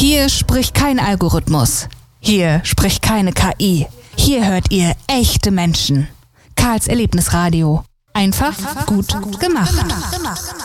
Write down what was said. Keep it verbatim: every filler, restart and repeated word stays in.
Hier spricht kein Algorithmus. Hier spricht keine K I. Hier hört ihr echte Menschen. Karls Erlebnisradio. Einfach gut gemacht.